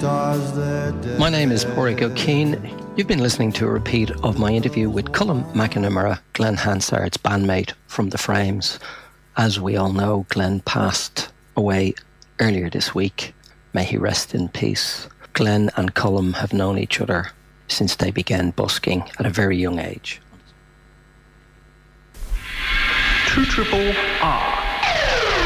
My name is Pádraig O'Keefe. You've been listening to a repeat of my interview with Colm McNamara, Glen Hansard's bandmate from The Frames. As we all know, Glen passed away earlier this week. May he rest in peace. Glen and Colm have known each other since they began busking at a very young age. 2RRR